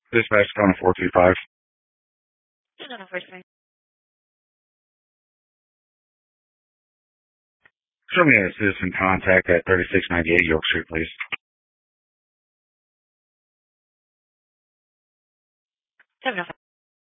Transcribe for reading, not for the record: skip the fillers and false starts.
Dispatch on 425. No, no, first time. Show me a citizen contact at 3698 York Street, please. 705.